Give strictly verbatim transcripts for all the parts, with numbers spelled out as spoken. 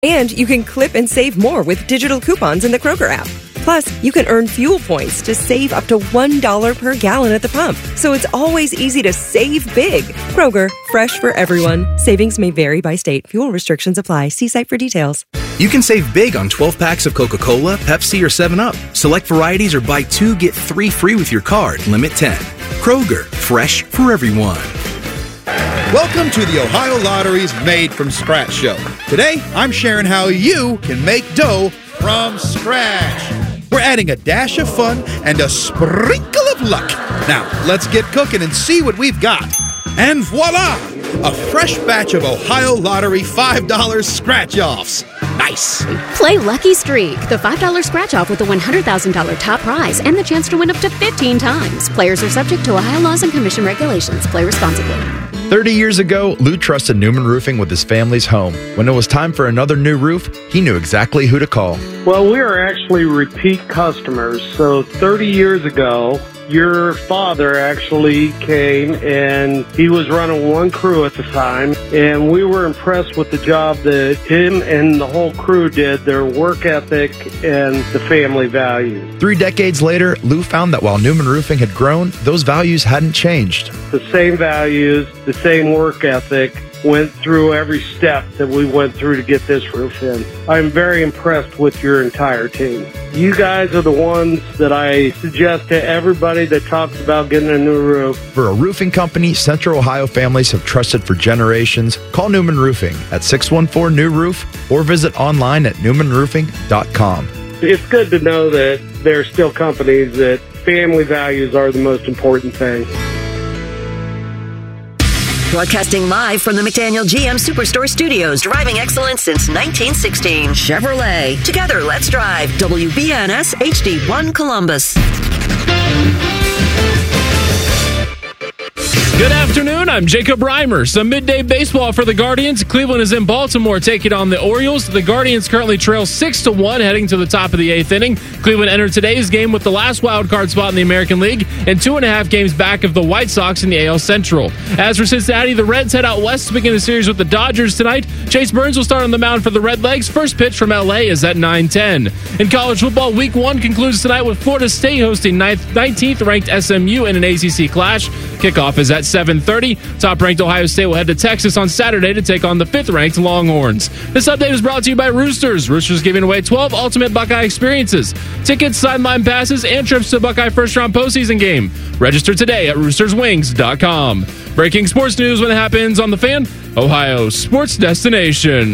And you can clip and save more with digital coupons in the Kroger app. Plus, you can earn fuel points to save up to one dollar per gallon at the pump. So it's always easy to save big. Kroger, fresh for everyone. Savings may vary by state. Fuel restrictions apply. See site for details. You can save big on twelve packs of Coca-Cola, Pepsi, or seven up. Select varieties or buy two, get three free with your card. Limit ten. Kroger, fresh for everyone. Welcome to the Ohio Lottery's Made from Scratch show. Today, I'm sharing how you can make dough from scratch. We're adding a dash of fun and a sprinkle of luck. Now, let's get cooking and see what we've got. And voila! A fresh batch of Ohio Lottery five dollar scratch-offs. Nice! Play Lucky Streak, the five dollar scratch-off with a one hundred thousand dollars top prize and the chance to win up to fifteen times. Players are subject to Ohio laws and commission regulations. Play responsibly. thirty years ago, Lou trusted Newman Roofing with his family's home. When it was time for another new roof, he knew exactly who to call. Well, we are actually repeat customers. So thirty years ago, your father actually came and he was running one crew at the time, and we were impressed with the job that him and the whole crew did, their work ethic and the family values. Three decades later, Lou found that while Newman Roofing had grown, those values hadn't changed. The same values, the same work ethic, went through every step that we went through to get this roof in. I'm very impressed with your entire team. You guys are the ones that I suggest to everybody that talks about getting a new roof. For a roofing company Central Ohio families have trusted for generations, call Newman Roofing at six one four new roof or visit online at newman roofing dot com. It's good to know that there are still companies that family values are the most important thing. Broadcasting live from the McDaniel G M Superstore Studios, driving excellence since nineteen sixteen. Chevrolet. Together, let's drive. W B N S H D one Columbus. Good afternoon, I'm Jacob Reimer. Some midday baseball for the Guardians. Cleveland is in Baltimore taking on the Orioles. The Guardians currently trail six to one heading to the top of the eighth inning. Cleveland entered today's game with the last wild card spot in the American League and two and a half games back of the White Sox in the A L Central. As for Cincinnati, the Reds head out west to begin the series with the Dodgers tonight. Chase Burns will start on the mound for the Redlegs. First pitch from L A is at nine ten. In college football, week one concludes tonight with Florida State hosting nineteenth ranked S M U in an A C C clash. Kickoff is at seven thirty. Top-ranked Ohio State will head to Texas on Saturday to take on the fifth-ranked Longhorns. This update is brought to you by Roosters. Roosters giving away twelve ultimate Buckeye experiences, tickets, sideline passes, and trips to Buckeye first-round postseason game. Register today at roosters wings dot com. Breaking sports news when it happens on The Fan, Ohio sports destination.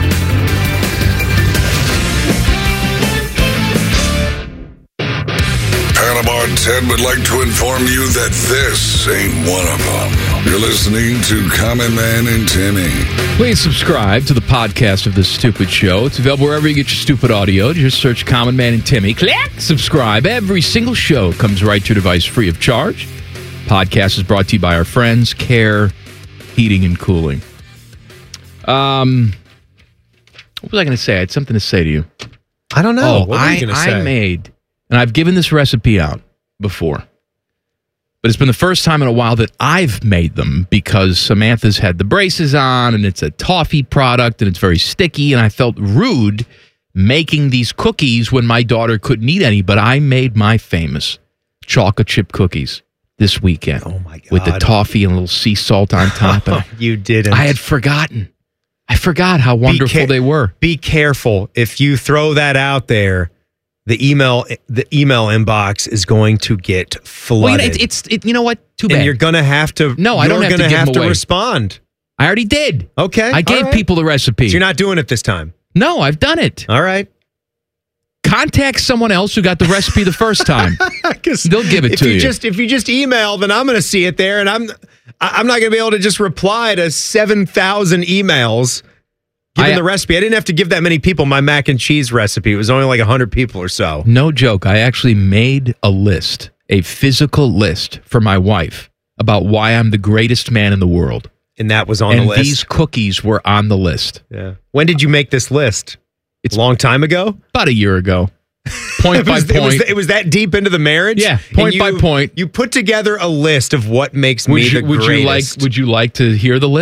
Panama ten would like to inform you that this ain't one of them. You're listening to Common Man and Timmy. Please subscribe to the podcast of this stupid show. It's available wherever you get your stupid audio. Just search Common Man and Timmy. Click subscribe. Every single show comes right to your device free of charge. Podcast is brought to you by our friends, Care Heating and Cooling. Um, what was I going to say? I had something to say to you. I don't know. Oh, what were you I, going to I say? made... And I've given this recipe out before. But it's been the first time in a while that I've made them because Samantha's had the braces on and it's a toffee product and it's very sticky. And I felt rude making these cookies when my daughter couldn't eat any. But I made my famous chocolate chip cookies this weekend. Oh, my God. With the toffee and a little sea salt on top. Oh, you didn't. I had forgotten. I forgot how wonderful ca- they were. Be careful. If you throw that out there, The email, the email inbox is going to get flooded. Well, you know, it's, it's it, you know what? Too bad. And you're going to have to. No, I don't have to give have them to away. respond. I already did. Okay, I gave right. people the recipe. So you're not doing it this time. No, I've done it. All right. Contact someone else who got the recipe the first time. They'll give it if to you. you. Just if you just email, then I'm going to see it there, and I'm I'm not going to be able to just reply to seven thousand emails. Given I, the recipe, I didn't have to give that many people my mac and cheese recipe. It was only like one hundred people or so. No joke. I actually made a list, a physical list for my wife about why I'm the greatest man in the world. And that was on and the list? And these cookies were on the list. Yeah. When did you make this list? It's a long time ago? About a year ago. Point by was, point. It was, it was that deep into the marriage? Yeah, point you, by point. You put together a list of what makes would me you, the would greatest. You like, would you like to hear the list?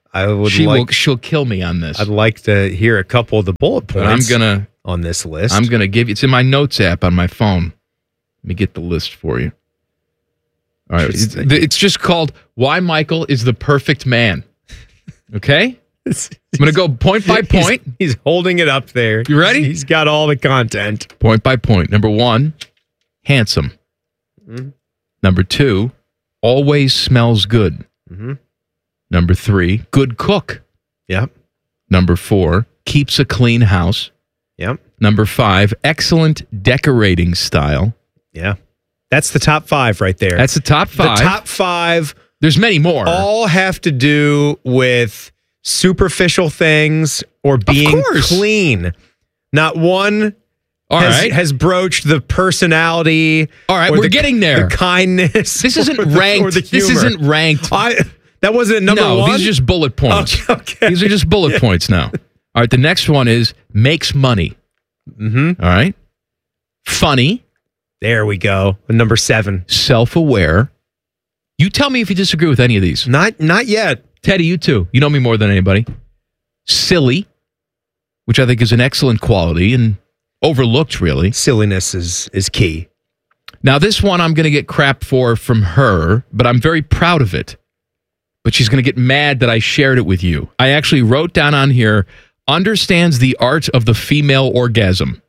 I would She like, will. She'll kill me on this. I'd like to hear a couple of the bullet But I'm points gonna. on this list. I'm gonna give you. It's in my notes app on my phone. Let me get the list for you. All right. It's, it's just called "Why Michael is the Perfect Man." Okay. I'm gonna go point by point. He's, he's holding it up there. You ready? He's got all the content. Point by point. Number one, handsome. Mm-hmm. Number two, always smells good. Mm-hmm. Number three, good cook. Yep. Number four, keeps a clean house. Yep. Number five, excellent decorating style. Yeah. That's the top five right there. That's the top five. The top five. There's many more. All have to do with superficial things or being clean. Not one All has, right. has broached the personality. All right, or we're the, getting there. The kindness. This isn't or the, ranked. Or the This humor. isn't ranked. I, that wasn't number no, one? these are just bullet points. Okay, okay. These are just bullet points now. All right, the next one is makes money. Mm-hmm. All right. Funny. There we go. Number seven. Self-aware. You tell me if you disagree with any of these. Not not yet. Teddy, you too. You know me more than anybody. Silly, which I think is an excellent quality and overlooked, really. Silliness is is key. Now, this one I'm going to get crap for from her, but I'm very proud of it. But she's going to get mad that I shared it with you. I actually wrote down on here, understands the art of the female orgasm.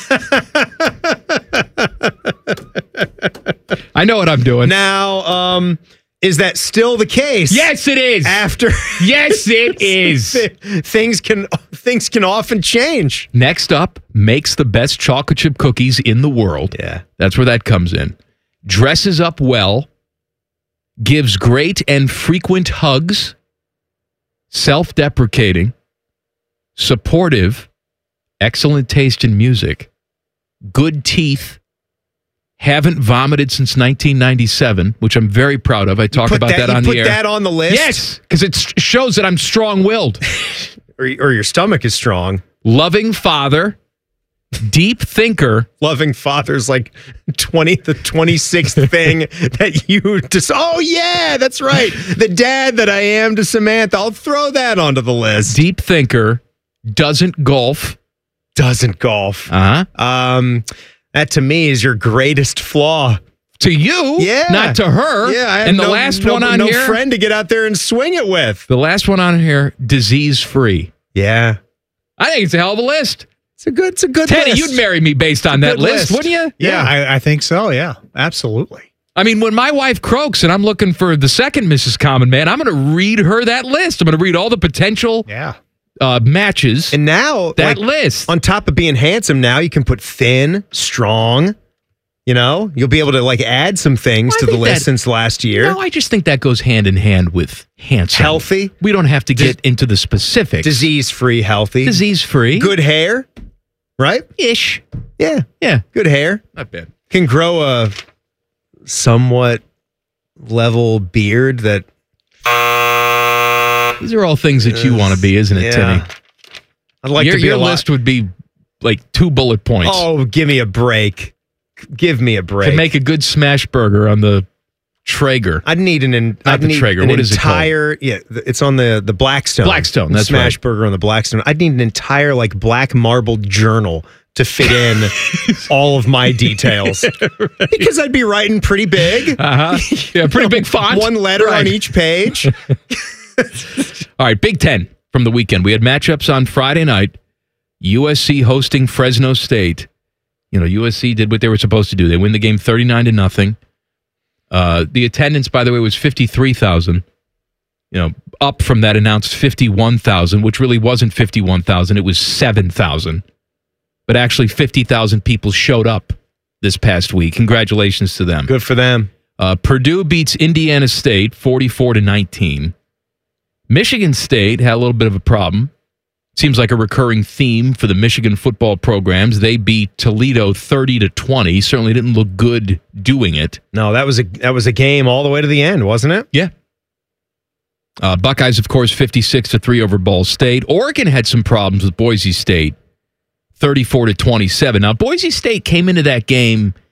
I know what I'm doing. Now, um, is that still the case? Yes, it is. After yes, it is. things can things can often change. Next up, makes the best chocolate chip cookies in the world. Yeah. That's where that comes in. Dresses up well. Gives great and frequent hugs. Self-deprecating. Supportive. Excellent taste in music. Good teeth. Haven't vomited since nineteen ninety-seven, which I'm very proud of. I talked about that, that on you the air. Put that on the list? Yes, because it shows that I'm strong-willed. or, or your stomach is strong. Loving father. Deep thinker. Loving father's like twenty the twenty-sixth thing that you just, oh yeah, that's right. The dad that I am to Samantha. I'll throw that onto the list. Deep thinker. Doesn't golf. Doesn't golf. Uh-huh. Um, that to me is your greatest flaw. To you, yeah, not to her. Yeah, I have and the no, last no, one on no here, friend to get out there and swing it with. The last one on here, disease free. Yeah, I think it's a hell of a list. It's a good, it's a good Teddy, list. you'd marry me based on that list, list, wouldn't you? Yeah, I, I think so. Yeah, absolutely. I mean, when my wife croaks and I'm looking for the second Missus Common Man, I'm going to read her that list. I'm going to read all the potential yeah. uh, matches. And now, that like, list. On top of being handsome, now you can put thin, strong. You know, you'll be able to like add some things well, to the list that, since last year. No, I just think that goes hand in hand with handsome. Healthy. We don't have to get Dis- into the specifics. Disease-free, healthy. Disease-free. Good hair, right? Ish. Yeah. Yeah. Good hair. Not bad. Can grow a somewhat level beard that... These are all things that you want to be, isn't it, yeah. Teddy? I'd like your, to be Your a lot- list would be like two bullet points. Oh, give me a break. Give me a break. To make a good smash burger on the Traeger. I'd need an, an Not I'd the need Traeger. an What is it called? entire, yeah, it's on the the Blackstone. Blackstone, that's Smash right. burger on the Blackstone. I'd need an entire like black marble journal to fit in all of my details. Right. Because I'd be writing pretty big. Uh-huh. Yeah, pretty big font. One letter Right. on each page. All right, Big Ten from the weekend. We had matchups on Friday night. U S C hosting Fresno State. You know, U S C did what they were supposed to do. They win the game thirty-nine to nothing. Uh, the attendance, by the way, was fifty-three thousand. You know, up from that announced fifty-one thousand, which really wasn't fifty-one thousand. It was seven thousand. But actually, fifty thousand people showed up this past week. Congratulations to them. Good for them. Uh, Purdue beats Indiana State forty-four to nineteen. Michigan State had a little bit of a problem. Seems like a recurring theme for the Michigan football programs. They beat Toledo thirty to twenty. Certainly didn't look good doing it. No, that was a that was a game all the way to the end, wasn't it? Yeah. Uh, Buckeyes, of course, fifty-six to three over Ball State. Oregon had some problems with Boise State, thirty-four to twenty-seven. Now, Boise State came into that game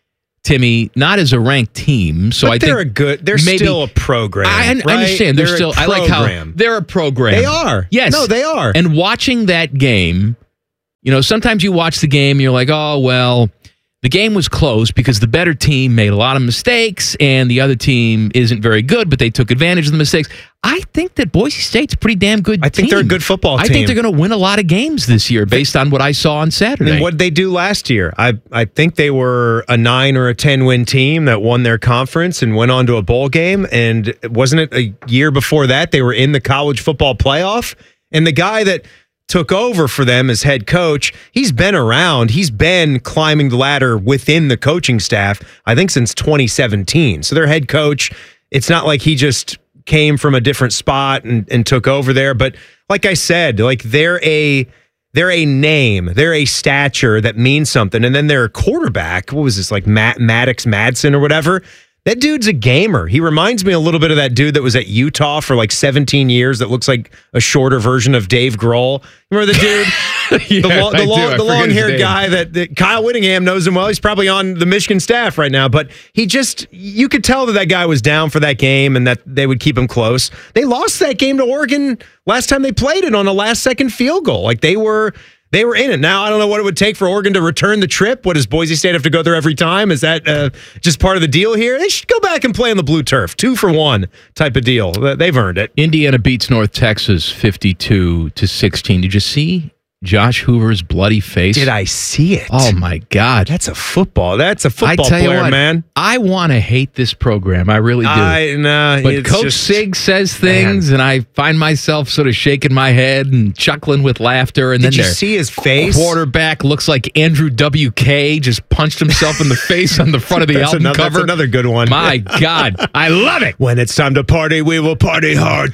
Timmy, not as a ranked team. So but I they're think a good. They're maybe, still a program. I, right? I understand. They're, they're still. I like how they're a program. They are. Yes. No, they are. And watching that game, you know, sometimes you watch the game and you're like, oh well, the game was close because the better team made a lot of mistakes and the other team isn't very good, but they took advantage of the mistakes. I think that Boise State's a pretty damn good team. I think they're a good football team. I think they're going to win a lot of games this year based on what I saw on Saturday. And what did they do last year? I, I think they were a nine or a ten win team that won their conference and went on to a bowl game. And wasn't it a year before that they were in the college football playoff? And the guy that took over for them as head coach, he's been around. He's been climbing the ladder within the coaching staff, I think, since twenty seventeen. So their head coach, it's not like he just came from a different spot and, and took over there. But like I said, like they're a they're a name, they're a stature that means something. And then their quarterback, what was this, like Matt Maddox Madsen or whatever? That dude's a gamer. He reminds me a little bit of that dude that was at Utah for like seventeen years that looks like a shorter version of Dave Grohl. Remember the dude? yeah, the long, the, long, the long-haired name. guy that, that Kyle Whittingham knows him well. He's probably on the Michigan staff right now. But he just, you could tell that that guy was down for that game and that they would keep him close. They lost that game to Oregon last time they played it on a last-second field goal. Like they were... They were in it. Now, I don't know what it would take for Oregon to return the trip. What, does Boise State have to go there every time? Is that uh, just part of the deal here? They should go back and play on the blue turf. Two for one type of deal. They've earned it. Indiana beats North Texas fifty-two to sixteen. Did you see Josh Hoover's bloody face? Did I see it? Oh, my God. That's a football. That's a football I tell player, you what, man. I want to hate this program. I really do. I, nah, but it's Coach just, Sig says things, man. and I find myself sort of shaking my head and chuckling with laughter. And Did then you their see his face? Quarterback looks like Andrew W K just punched himself in the face on the front of the that's album another, cover. That's another good one. My God. I love it. When it's time to party, we will party hard.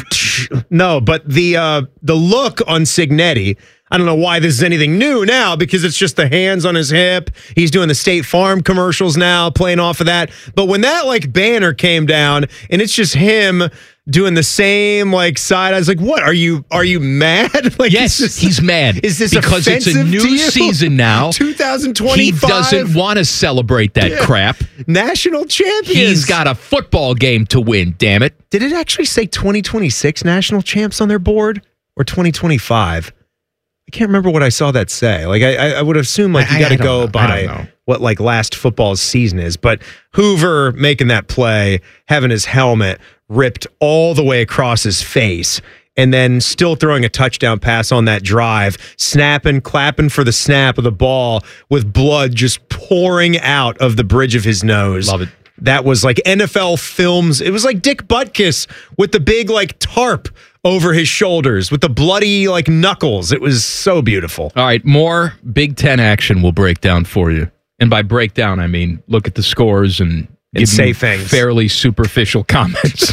No, but the uh, the look on Signetti, I don't know why this is anything new now because it's just the hands on his hip. He's doing the State Farm commercials now, playing off of that. But when that like banner came down and it's just him doing the same like side, I was like, "What are you? Are you mad?" Like, yes, this, he's mad. Is this because it's a new season now? twenty twenty-five. He doesn't want to celebrate that Yeah. crap. National champions. He's got a football game to win. Damn it! Did it actually say twenty twenty-six national champs on their board or twenty twenty-five? I can't remember what I saw that say. Like I, I would assume like you got to go know. by what like last football season is. But Hoover making that play, having his helmet ripped all the way across his face, and then still throwing a touchdown pass on that drive, snapping, clapping for the snap of the ball with blood just pouring out of the bridge of his nose. Love it. That was like N F L films. It was like Dick Butkus with the big like tarp over his shoulders with the bloody like knuckles. It was so beautiful. All right, more Big Ten action we'll break down for you. And by breakdown, I mean look at the scores and, And give say you things. fairly superficial comments.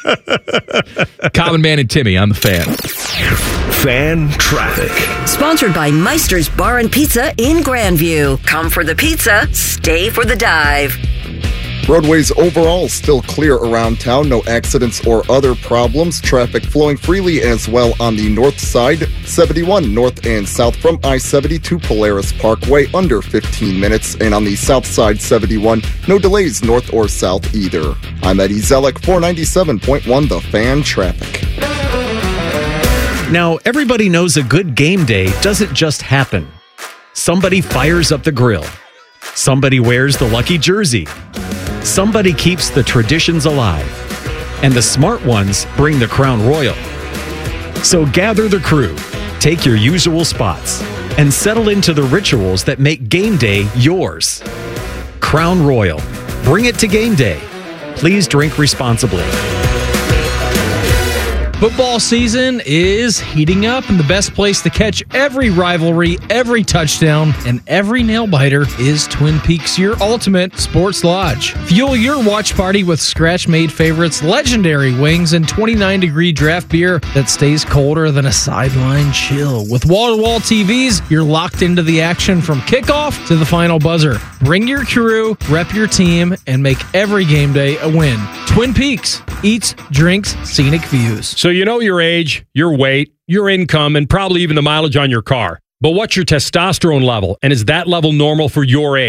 Common Man and Timmy on the Fan. Fan traffic. Sponsored by Meister's Bar and Pizza in Grandview. Come for the pizza, stay for the dive. Roadways overall still clear around town. No accidents or other problems. Traffic flowing freely as well on the north side. seventy-one north and south from I seventy to Polaris Parkway under fifteen minutes. And on the south side, seventy-one, no delays north or south either. I'm Eddie Zellick, four ninety-seven point one The Fan Traffic. Now, everybody knows a good game day doesn't just happen. Somebody fires up the grill. Somebody wears the lucky jersey. Somebody keeps the traditions alive. And the smart ones bring the Crown Royal. So gather the crew, take your usual spots, and settle into the rituals that make game day yours. Crown Royal. Bring it to game day. Please drink responsibly. Football season is heating up, and the best place to catch every rivalry, every touchdown, and every nail-biter is Twin Peaks, your ultimate sports lodge. Fuel your watch party with scratch-made favorites, legendary wings, and twenty-nine degree draft beer that stays colder than a sideline chill. With wall-to-wall T Vs, you're locked into the action from kickoff to the final buzzer. Bring your crew, rep your team, and make every game day a win. Twin Peaks. Eats, drinks, scenic views. So you know your age, your weight, your income, and probably even the mileage on your car. But what's your testosterone level? And is that level normal for your age?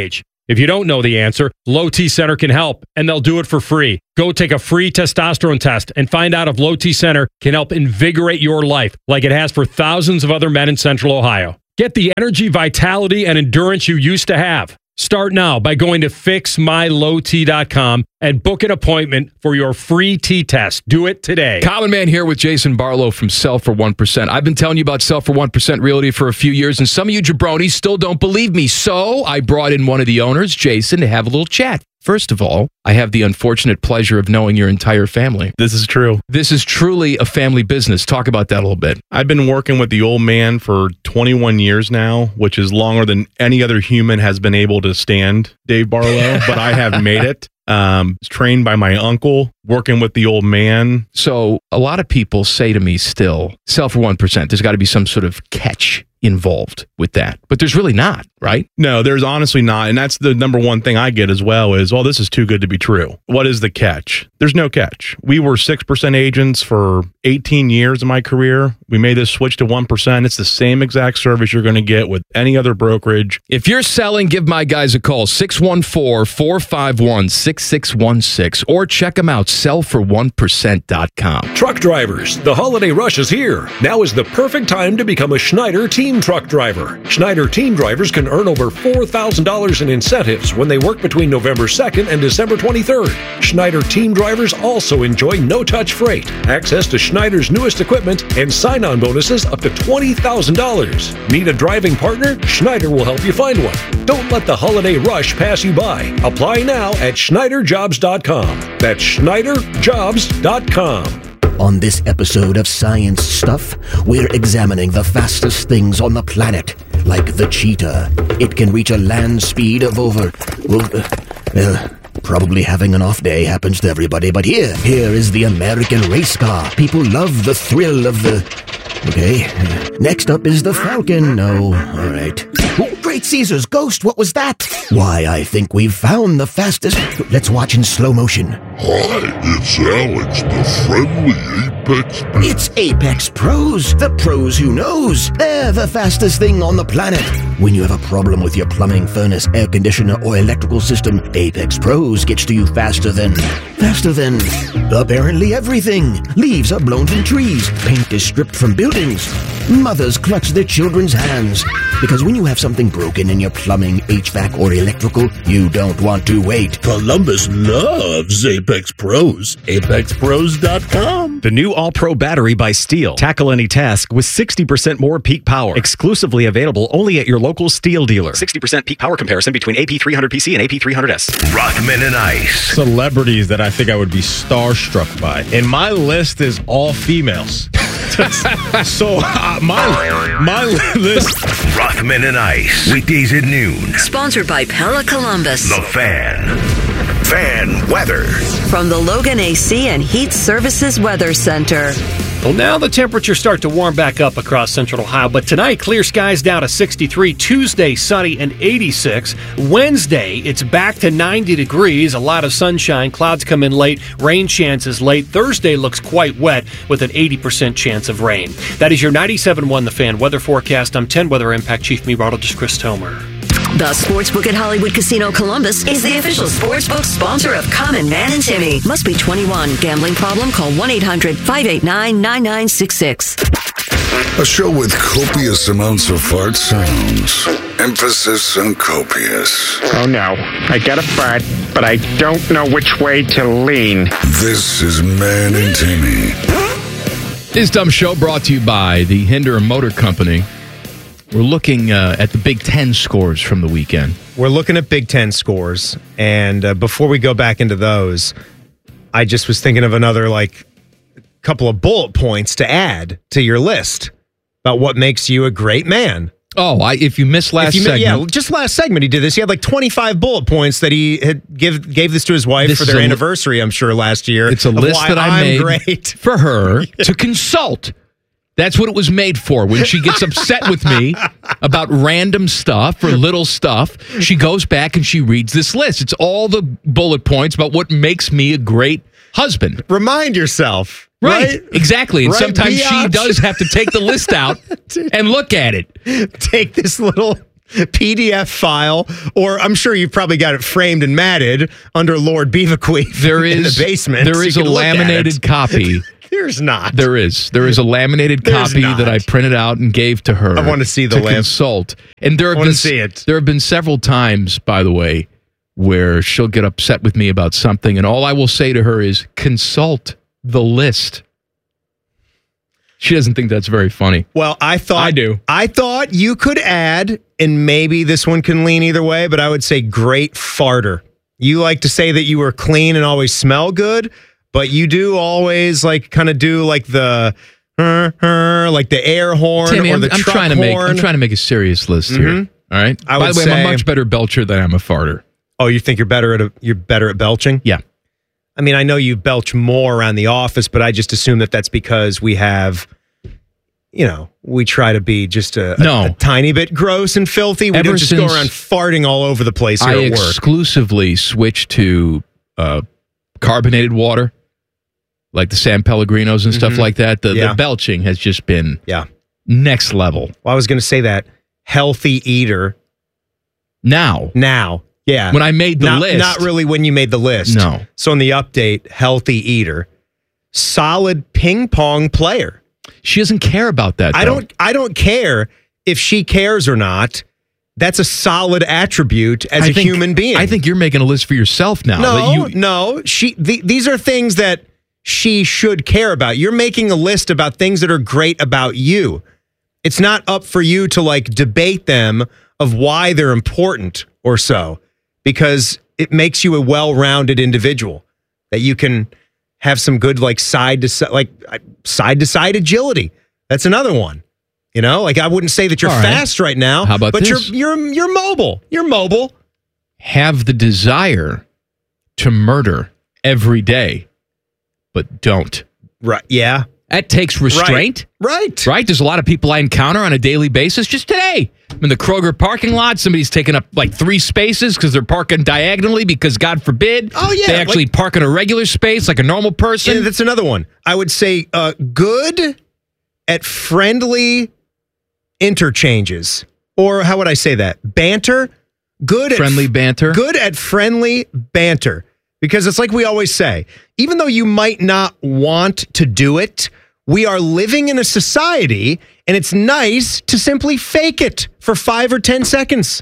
If you don't know the answer, Low T Center can help, and they'll do it for free. Go take a free testosterone test and find out if Low T Center can help invigorate your life like it has for thousands of other men in Central Ohio. Get the energy, vitality, and endurance you used to have. Start now by going to fix my low t dot com and book an appointment for your free T-test. Do it today. Common Man here with Jason Barlow from Sell for one percent. I've been telling you about Sell for one percent Realty for a few years, and some of you jabronis still don't believe me. So I brought in one of the owners, Jason, to have a little chat. First of all, I have the unfortunate pleasure of knowing your entire family. This is true. This is truly a family business. Talk about that a little bit. I've been working with the old man for twenty-one years now, which is longer than any other human has been able to stand, Dave Barlow, but I have made it. Um, trained by my uncle, working with the old man. So a lot of people say to me still, Sell for one percent, there's got to be some sort of catch involved with that. But there's really not, right? No, there's honestly not. And that's the number one thing I get as well is, well, this is too good to be true. What is the catch? There's no catch. We were six percent agents for eighteen years of my career. We made this switch to one percent. It's the same exact service you're going to get with any other brokerage. If you're selling, give my guys a call, six one four, four five one, six six one six, or check them out, sell for one percent dot com. Truck drivers, the holiday rush is here. Now is the perfect time to become a Schneider team truck driver. Schneider team drivers can earn over four thousand dollars in incentives when they work between November second and December twenty-third. Schneider team drivers also enjoy no-touch freight, access to Schneider's newest equipment, and sign-on bonuses up to twenty thousand dollars. Need a driving partner? Schneider will help you find one. Don't let the holiday rush pass you by. Apply now at Schneider Jobs dot com. That's Schneider Jobs dot com. On this episode of Science Stuff, we're examining the fastest things on the planet, like the cheetah. It can reach a land speed of over... Well, uh, well, probably having an off day happens to everybody, but here, here is the American race car. People love the thrill of the... Okay, next up is the Falcon. No, all right. Oh, Great Caesar's ghost, what was that? Why, I think we've found the fastest... Let's watch in slow motion. Hi, it's Alex, the friendly Apex Pro. It's Apex Pros, the pros who knows. They're the fastest thing on the planet. When you have a problem with your plumbing, furnace, air conditioner, or electrical system, Apex Pros gets to you faster than... Faster than... apparently everything. Leaves are blown from trees. Paint is stripped from buildings. Mothers clutch their children's hands. Because when you have something broken in your plumbing, H V A C, or electrical, you don't want to wait. Columbus loves Apex Pros. Apex Pros dot com. The new All-Pro battery by Steel. Tackle any task with sixty percent more peak power. Exclusively available only at your local Steel dealer. sixty percent peak power comparison between A P three hundred P C and A P three hundred S. Rockman and Ice. Celebrities that I think I would be starstruck by. And my list is all females. so uh, my my list. Rockman and Ice. Weekdays at noon. Sponsored by Pella Columbus. The Fan. Fan weather. From the Logan A C and Heat Services Weather Center. Well, now the temperatures start to warm back up across central Ohio, but tonight, clear skies down to sixty-three. Tuesday, sunny and eighty-six. Wednesday, it's back to ninety degrees. A lot of sunshine. Clouds come in late. Rain chances late. Thursday looks quite wet with an eighty percent chance of rain. That is your ninety-seven point one The Fan weather forecast. I'm ten Weather Impact Chief Meteorologist Chris Tomer. The Sportsbook at Hollywood Casino Columbus is the official sportsbook sponsor of Common Man and Timmy. Must be twenty-one. Gambling problem? Call one eight hundred five eight nine nine nine six six. A show with copious amounts of fart sounds. Emphasis on copious. Oh no, I got a fart, but I don't know which way to lean. This is Man and Timmy. This dumb show brought to you by the Hinder Motor Company. We're looking uh, at the Big Ten scores from the weekend. We're looking at Big Ten scores, and uh, before we go back into those, I just was thinking of another like couple of bullet points to add to your list about what makes you a great man. Oh, I, if you missed last if you, segment. Yeah, just last segment he did this. He had like twenty-five bullet points that he had give gave this to his wife This for is their a li- anniversary, I'm sure, last year. It's a of list why that I I'm made great. for her to consult. That's what it was made for. When she gets upset with me about random stuff or little stuff, she goes back and she reads this list. It's all the bullet points about what makes me a great husband. Remind yourself. Right, right? exactly. And Right, sometimes she biatch. does have to take the list out and look at it. Take this little P D F file, or I'm sure you've probably got it framed and matted under Lord Beaverqueef There in is the basement. There so is you a can look at laminated it. copy. There's not. There is. There is a laminated There's copy not. that I printed out and gave to her. I wanna see the to lamp. consult. And there have I wanna been see it. There have been several times, by the way, where she'll get upset with me about something, and all I will say to her is consult the list. She doesn't think that's very funny. Well, I thought I do. I thought you could add, and maybe this one can lean either way, but I would say great farter. You like to say that you were clean and always smell good, but you do always like kind of do like the uh, uh, like the air horn Tammy, or I'm, the I'm truck trying to make horn. I'm trying to make a serious list here. Mhm. All right. I By would the way, I'm say- a much better belcher than I'm a farter. Oh, you think you're better at a, you're better at belching? Yeah. I mean, I know you belch more around the office, but I just assume that that's because we have, you know, we try to be just a, a- No. a tiny bit gross and filthy. We Ever don't just go since around farting all over the place here I at work. exclusively switched to uh, carbonated water, like the San Pellegrinos and stuff Mhm. like that. The, Yeah. the belching has just been yeah next level. Well, I was going to say that healthy eater. Now, now, yeah. When I made the not, list. not really when you made the list. No. So in the update, healthy eater, solid ping pong player. She doesn't care about that. I though. don't. I don't care if she cares or not. That's a solid attribute as I a think- human being. I think you're making a list for yourself now. No, that you, no. She. The, these are things that she should care about. You're making a list about things that are great about you. It's not up for you to like debate them of why they're important or so, because it makes you a well-rounded individual that you can have some good like side to side, like side to side agility. That's another one. You know, like I wouldn't say that you're All right. fast right now. How about but this? you're you're you're mobile. You're mobile. have the desire to murder every day, but don't. Right. Yeah. That takes restraint. Right. Right. There's a lot of people I encounter on a daily basis. Just today, I'm in the Kroger parking lot. Somebody's taking up like three spaces because they're parking diagonally because, God forbid, Oh, yeah, they actually like- park in a regular space like a normal person. Yeah, that's another one. I would say uh, good at friendly interchanges. Or how would I say that? Banter. Good at Friendly banter. Good at friendly banter. Because it's like we always say, even though you might not want to do it, we are living in a society and it's nice to simply fake it for five or ten seconds.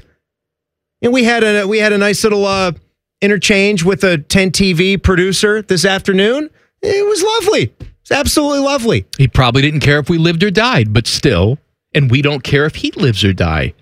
And we had a we had a nice little uh, interchange with a ten T V producer this afternoon. It was lovely. It's absolutely lovely. He probably didn't care if we lived or died, but still, and we don't care if he lives or die.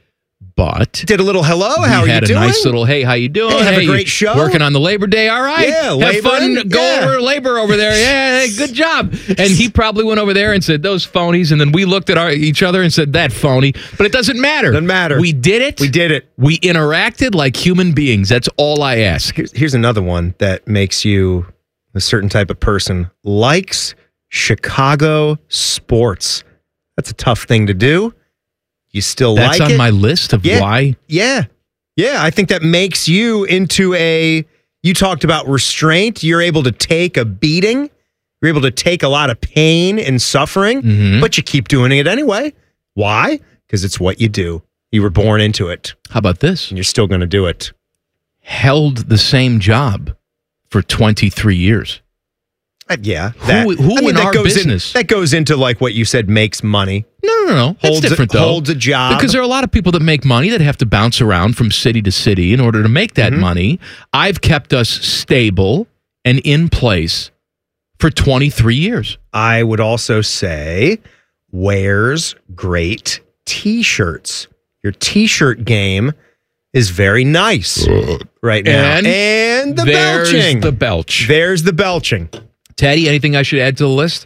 But did a little hello. we How are had you a doing? nice little hey, how you doing? Hey, have a you great show. Working on the Labor Day, all right? Yeah, have fun. laboring. Go Yeah. over labor over there. Yeah, hey, good job. And he probably went over there and said those phonies, and then we looked at our, each other and said that phony. But it doesn't matter. Doesn't matter. We did it. We did it. We interacted like human beings. That's all I ask. Here's, here's another one that makes you a certain type of person. Likes Chicago sports. That's a tough thing to do. You still That's like on it? my list of Yeah. why. Yeah. Yeah. I think that makes you into a, you talked about restraint. You're able to take a beating. You're able to take a lot of pain and suffering, Mhm. but you keep doing it anyway. Why? Because it's what you do. You were born into it. How about this? And you're still going to do it. Held the same job for twenty-three years. Uh, yeah. That, Who- who I mean, in that our goes business? In, that goes into like what you said makes money. No, no, no. That's Holds a- different, though. holds a job. Because there are a lot of people that make money that have to bounce around from city to city in order to make that Mm-hmm. money. I've kept us stable and in place for twenty-three years. I would also say wears great t-shirts. Your t-shirt game is very nice right now. And And the there's belching. the belch. There's the belching. Teddy, anything I should add to the list?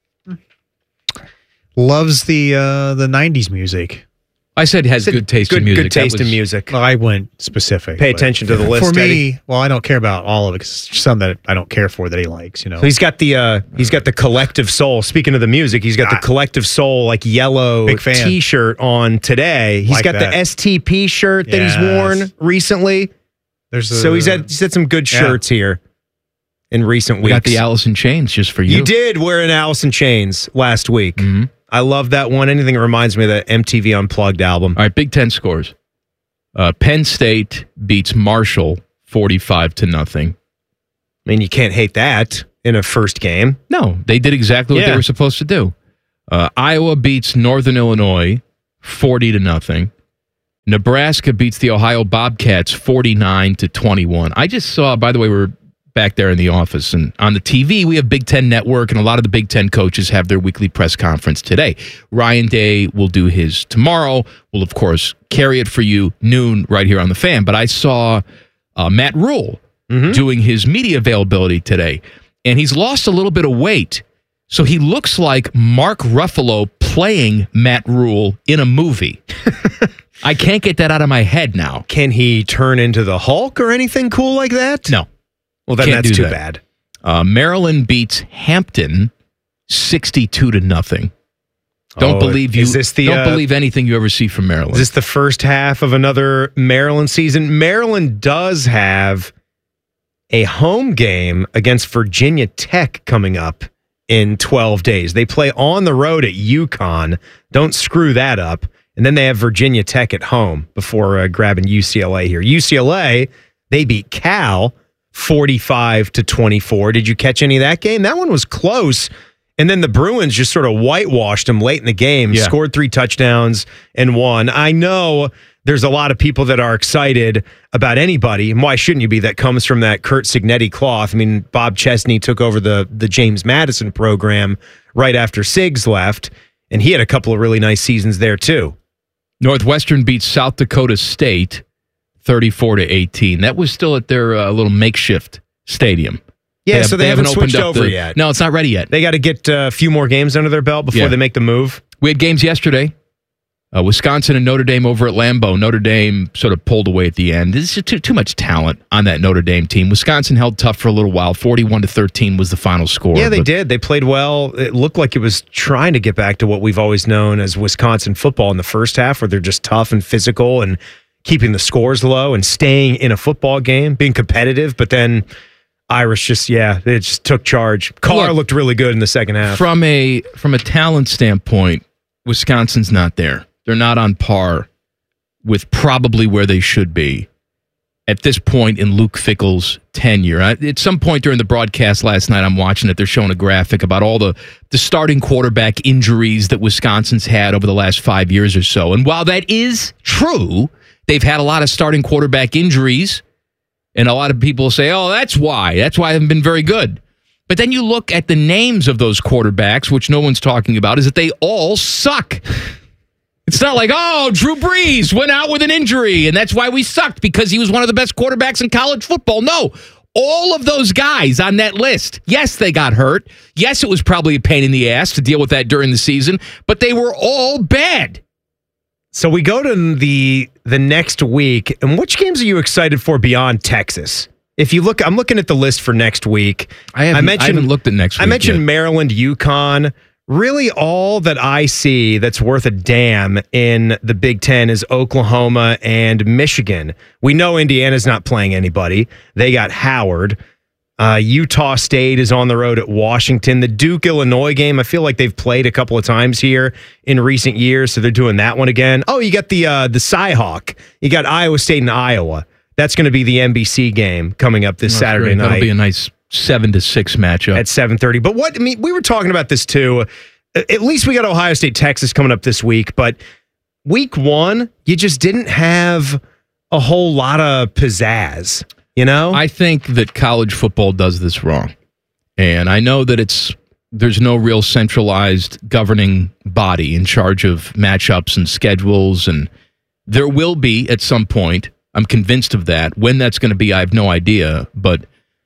Loves the uh, the nineties music. I said has Said good taste good, in music. Good That taste in was- music. Well, I went specific. Pay but attention to the list, For Teddy. me, well, I don't care about all of it because some that I don't care for that he likes. You know, So he's got the uh, he's got the collective soul. Speaking of the music, he's got the collective soul like yellow Big fan. t-shirt on today. He's Like got that. the S T P shirt that he's Yes. worn recently. there's a, So he's had he's had some good Yeah. shirts here in recent We weeks. got the Alice in Chains just for you. You did wear an Alice in Chains last week. Mhm. I love that one. Anything that reminds me of that M T V Unplugged album. All right, Big Ten scores. Uh, Penn State beats Marshall forty-five to nothing. I mean, you can't hate that in a first game. No, they did exactly what Yeah. they were supposed to do. Uh, Iowa beats Northern Illinois forty to nothing. Nebraska beats the Ohio Bobcats forty-nine to twenty-one. I just saw, by the way, we're back there in the office, and on the T V, we have Big Ten Network, and a lot of the Big Ten coaches have their weekly press conference today. Ryan Day will do his tomorrow. We'll, of course, carry it for you noon right here on the Fan. But I saw uh, Matt Rule Mm-hmm. doing his media availability today, and he's lost a little bit of weight. So he looks like Mark Ruffalo playing Matt Rule in a movie. I can't get that out of my head now. Can he turn into the Hulk or anything cool like that? No. Well, then Can't that's do too that. bad. Uh, Maryland beats Hampton sixty-two to nothing. Don't Oh, believe you. is this the, don't uh, believe anything you ever see from Maryland. Is this the first half of another Maryland season? Maryland does have a home game against Virginia Tech coming up in twelve days. They play on the road at UConn. Don't screw that up. And then they have Virginia Tech at home before uh, grabbing U C L A here. U C L A, they beat Cal forty-five to twenty-four. Did you catch any of that game? That one was close. And then the Bruins just sort of whitewashed them late in the game, Yeah. scored three touchdowns and won. I know there's a lot of people that are excited about anybody, and why shouldn't you be, that comes from that Kurt Signetti cloth. I mean, Bob Chesney took over the, the James Madison program right after Siggs left, and he had a couple of really nice seasons there too. Northwestern beats South Dakota State thirty-four to eighteen. That was still at their uh, little makeshift stadium. Yeah, have- so they, haven't, opened switched up over the- yet. No, it's not ready yet. They got to get uh, a few more games under their belt before Yeah. they make the move. We had games yesterday. Uh, Wisconsin and Notre Dame over at Lambeau. Notre Dame sort of pulled away at the end. There's just too, too much talent on that Notre Dame team. Wisconsin held tough for a little while. forty-one to thirteen was the final score. Yeah, they but- did. They played well. It looked like it was trying to get back to what we've always known as Wisconsin football in the first half, where they're just tough and physical and keeping the scores low and staying in a football game, being competitive. But then Irish just, yeah, they just took charge. Carr Look, looked really good in the second half. From a from a talent standpoint, Wisconsin's not there. They're not on par with probably where they should be at this point in Luke Fickell's tenure. I, at some point during the broadcast last night, I'm watching it. They're showing a graphic about all the, the starting quarterback injuries that Wisconsin's had over the last five years or so. And while that is true, they've had a lot of starting quarterback injuries. And a lot of people say, oh, that's why. That's why they haven't been very good. But then you look at the names of those quarterbacks, which no one's talking about, is that they all suck. It's not like, oh, Drew Brees went out with an injury, and that's why we sucked, because he was one of the best quarterbacks in college football. No, all of those guys on that list, yes, they got hurt. Yes, it was probably a pain in the ass to deal with that during the season, but they were all bad. So we go to the the next week, and which games are you excited for beyond Texas? If you look, I'm looking at the list for next week. I haven't, I haven't looked at next week I mentioned yet. Maryland, UConn. Really, all that I see that's worth a damn in the Big Ten is Oklahoma and Michigan. We know Indiana's not playing anybody. They got Howard. Uh, Utah State is on the road at Washington. The Duke-Illinois game, I feel like they've played a couple of times here in recent years, so they're doing that one again. Oh, you got the uh, the Cyhawk. You got Iowa State and Iowa. That's going to be the N B C game coming up this That's Saturday great. night. That'll be a nice seven to six matchup at seven thirty. But what I mean, we were talking about this too. At least we got Ohio State, Texas coming up this week. But week one, you just didn't have a whole lot of pizzazz. You know, I think that college football does this wrong, and I know that it's there's no real centralized governing body in charge of matchups and schedules, and there will be at some point. I'm convinced of that. When that's going to be, I have no idea. But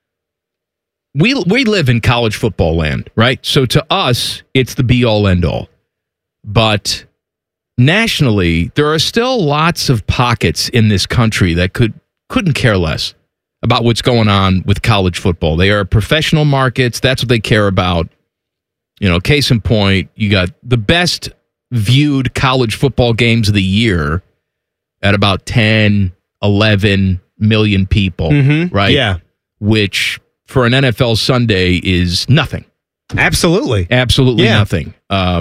we we live in college football land, right? So to us, it's the be all end all. But nationally, there are still lots of pockets in this country that could couldn't care less about what's going on with college football. They are professional markets. That's what they care about. You know, case in point, you got the best viewed college football games of the year at about ten, eleven million people, Mm-hmm. right? Yeah. Which for an N F L Sunday is nothing. Absolutely. Absolutely Yeah. nothing. Um,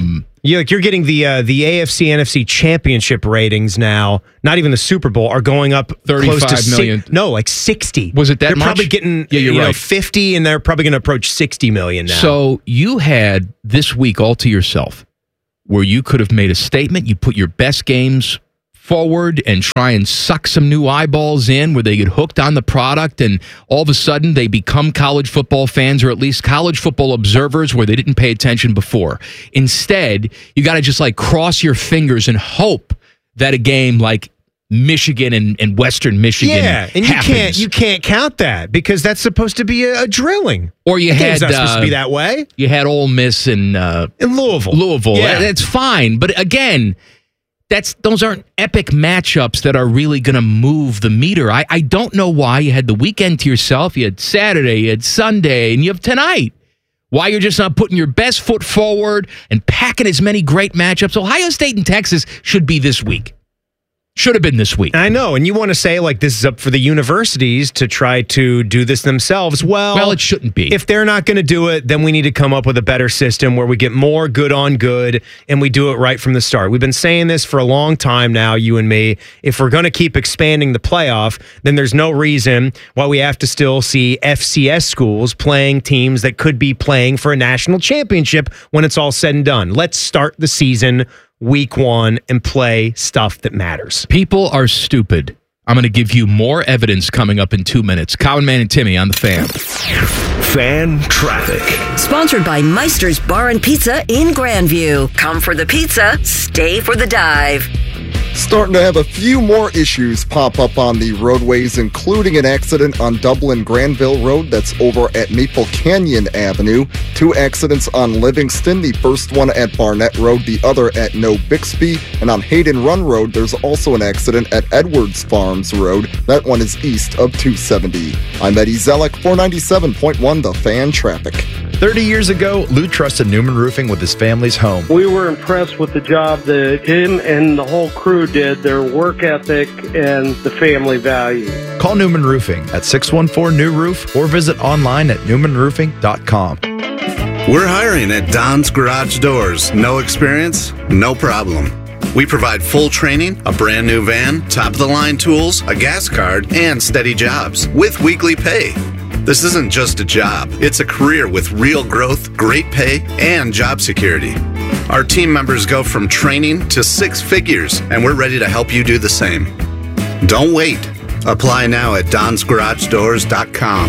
You like you're getting the uh, the A F C N F C championship ratings now. Not even the Super Bowl are going up thirty-five close to million. Si- no, like sixty. Was it that they're much? Probably getting Yeah, you're you know, right. fifty, and they're probably going to approach sixty million now. So you had this week all to yourself, where you could have made a statement. You put your best games forward and try and suck some new eyeballs in where they get hooked on the product, and all of a sudden they become college football fans, or at least college football observers where they didn't pay attention before. Instead, you got to just like cross your fingers and hope that a game like Michigan and, and Western Michigan yeah, and you happens. can't you can't count that because that's supposed to be a, a drilling. Or you The had game's not supposed uh, to be that way. You had Ole Miss and uh, in Louisville. Louisville. Yeah. That's fine, but again, that's those aren't epic matchups that are really going to move the meter. I, I don't know why you had the weekend to yourself. You had Saturday, you had Sunday, and you have tonight. Why you're just not putting your best foot forward and packing as many great matchups. Ohio State and Texas should be this week. Should have been this week. I know, and you want to say like this is up for the universities to try to do this themselves. Well, Well, it shouldn't be. If they're not going to do it, then we need to come up with a better system where we get more good on good and we do it right from the start. We've been saying this for a long time now, you and me. If we're going to keep expanding the playoff, then there's no reason why we have to still see F C S schools playing teams that could be playing for a national championship when it's all said and done. Let's start the season week one and play stuff that matters. People are stupid. I'm going to give you more evidence coming up in two minutes. Common Man and Timmy on the Fan. Fan traffic. Sponsored by Meister's Bar and Pizza in Grandview. Come for the pizza, stay for the dive. Starting to have a few more issues pop up on the roadways, including an accident on Dublin Granville Road that's over at Maple Canyon Avenue. Two accidents on Livingston, the first one at Barnett Road, the other at No Bixby. And on Hayden Run Road, there's also an accident at Edwards Farms Road. That one is east of two seventy. I'm Eddie Zellick, four ninety-seven point one The Fan Traffic. thirty years ago, Lou trusted Newman Roofing with his family's home. We were impressed with the job that him and the whole crew did, their work ethic and the family value. Call Newman Roofing at six one four new roof or visit online at newman roofing dot com. We're hiring at Don's Garage Doors. No experience? No problem. We provide full training, a brand new van, top-of-the-line tools, a gas card, and steady jobs with weekly pay. This isn't just a job. It's a career with real growth, great pay, and job security. Our team members go from training to six figures, and we're ready to help you do the same. Don't wait. Apply now at dons garage doors dot com.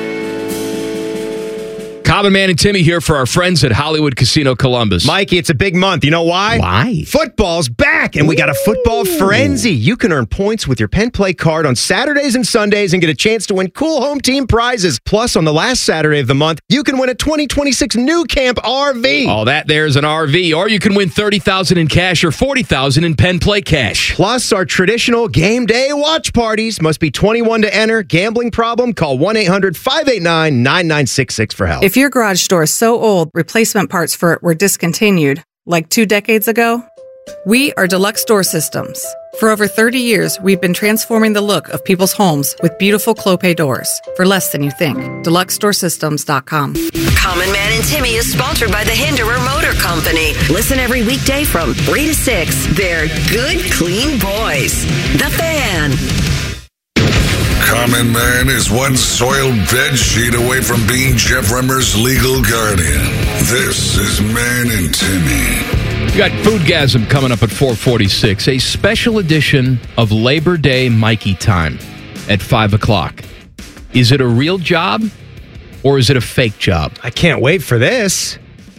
Common Man and Timmy here for our friends at Hollywood Casino Columbus. Mikey, it's a big month. You know why? Why? Football's back, and we got a football frenzy. You can earn points with your Penn Play card on Saturdays and Sundays and get a chance to win cool home team prizes. Plus, on the last Saturday of the month, you can win a twenty twenty-six New Camp R V. All that there's an R V, or you can win thirty thousand dollars in cash or forty thousand dollars in Penn Play cash. Plus, our traditional game day watch parties. Must be twenty-one to enter. Gambling problem? Call one eight hundred five eight nine nine nine six six for help. If your garage door is so old, replacement parts for it were discontinued, like two decades ago, we are Deluxe Door Systems. For over thirty years, we've been transforming the look of people's homes with beautiful Clopay doors for less than you think. deluxe door systems dot com. Common Man and Timmy is sponsored by the Hinderer Motor Company. Listen every weekday from three to six. They're good, clean boys. The Fan. Common Man is one soiled bed sheet away from being Jeff Rimmer's legal guardian. This is Man and Timmy. We got Foodgasm coming up at four forty-six, a special edition of Labor Day Mikey Time at five o'clock. Is it a real job or is it a fake job? I can't wait for this.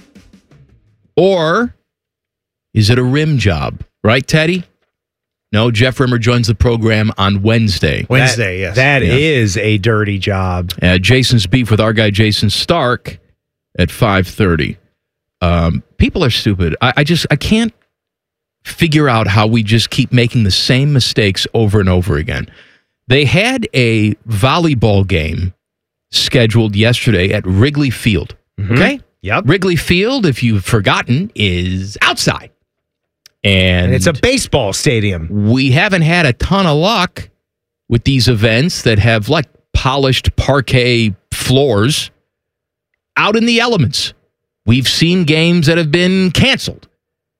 Or is it a rim job? Right, Teddy? No, Jeff Rimmer joins the program on Wednesday. Wednesday, yes. That Yeah. is a dirty job. Uh, Jason's beef with our guy Jason Stark at five thirty. Um, people are stupid. I, I just I can't figure out how we just keep making the same mistakes over and over again. They had a volleyball game scheduled yesterday at Wrigley Field. Mm-hmm. Okay? Yep. Wrigley Field, if you've forgotten, is outside. And, And it's a baseball stadium. We haven't had a ton of luck with these events that have like polished parquet floors out in the elements. We've seen games that have been canceled.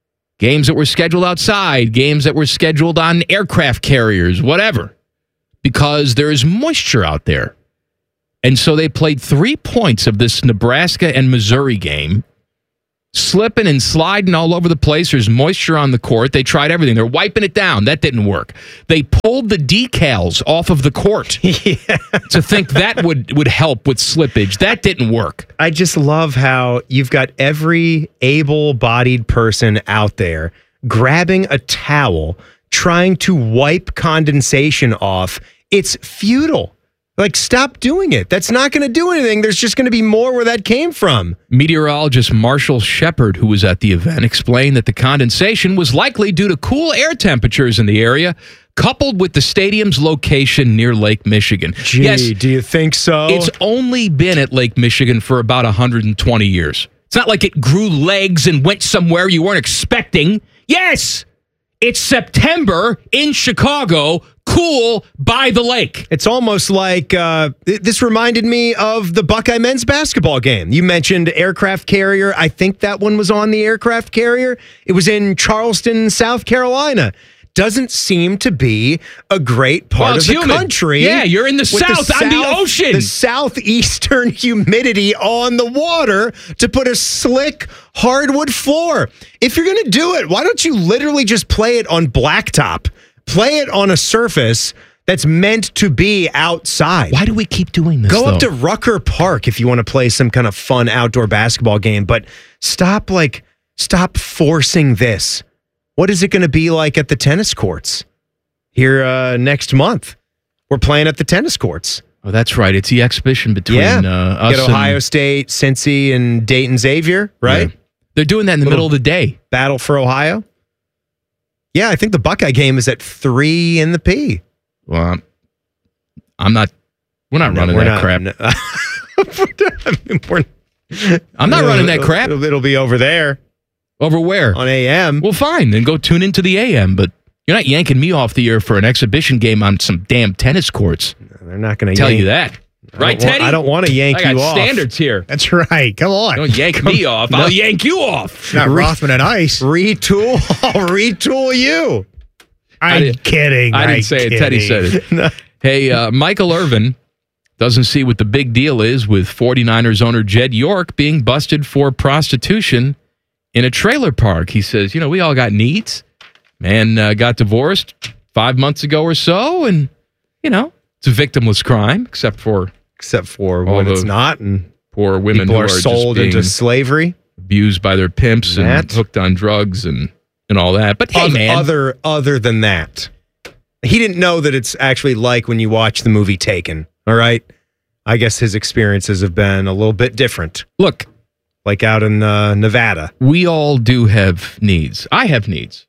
games that were scheduled outside, games that were scheduled on aircraft carriers, whatever, because there is moisture out there. And so they played three points of this Nebraska and Missouri game, slipping and sliding all over the place. There's moisture on the court. They tried everything. They're wiping it down. That didn't work. They pulled the decals off of the court yeah. to think that would, would help with slippage. That didn't work. I just love how you've got every able-bodied person out there grabbing a towel, trying to wipe condensation off. It's futile. Like, stop doing it. That's not going to do anything. There's just going to be more where that came from. Meteorologist Marshall Shepard, who was at the event, explained that the condensation was likely due to cool air temperatures in the area, coupled with the stadium's location near Lake Michigan. Gee, yes, do you think so? It's only been at Lake Michigan for about one hundred twenty years. It's not like it grew legs and went somewhere you weren't expecting. Yes, it's September in Chicago, cool by the lake. It's almost like uh, this reminded me of the Buckeye men's basketball game. You mentioned aircraft carrier. I think that one was on the aircraft carrier. It was in Charleston, South Carolina. Doesn't seem to be a great part well, of the humid. country. Yeah, you're in the south, the on the ocean. The southeastern humidity on the water to put a slick hardwood floor. If you're going to do it, why don't you literally just play it on blacktop? Play it on a surface that's meant to be outside. Why do we keep doing this? Go though? up to Rucker Park if you want to play some kind of fun outdoor basketball game, but stop like stop forcing this. What is it going to be like at the tennis courts here uh, next month? We're playing at the tennis courts. Oh, that's right. It's the exhibition between yeah. uh, us Get Ohio and State, Cincy, and Dayton Xavier, right? Yeah. They're doing that in the Little middle of the day. Battle for Ohio. Yeah, I think the Buckeye game is at three in the P. Well, I'm, I'm not. We're not no, running we're that not, crap. No, I mean, we're, I'm not running that crap. It'll, it'll be over there. Over where? On A M. Well, fine. Then go tune into the A M. But you're not yanking me off the air for an exhibition game on some damn tennis courts. No, they're not going to tell yank. you that. Right, I Teddy? I don't want to yank I got you off. standards here. That's right. Come on. Don't yank Come, me off. no. I'll yank you off. Not Rothman and Ice. Retool. I'll retool you. I'm I kidding. I didn't I'm say kidding. it. Teddy said it. No. Hey, uh, Michael Irvin doesn't see what the big deal is with 49ers owner Jed York being busted for prostitution in a trailer park. He says, you know, we all got needs. Man uh, got divorced five months ago or so, and, you know, it's a victimless crime, except for... Except for when it's not, and poor women people who are, are sold just into slavery. Abused by their pimps and, That. hooked on drugs and, and all that. But hey, Oth- man. Other, other than that, he didn't know that it's actually like when you watch the movie Taken, all right? I guess his experiences have been a little bit different. Look. Like out in uh, Nevada. We all do have needs. I have needs.